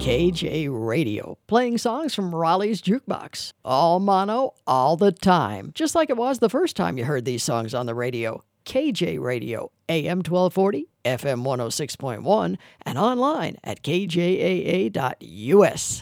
KJ Radio, playing songs from Raleigh's Jukebox. All mono, all the time. Just like it was the first time you heard these songs on the radio. KJ Radio, AM 1240, FM 106.1, and online at kjaa.us.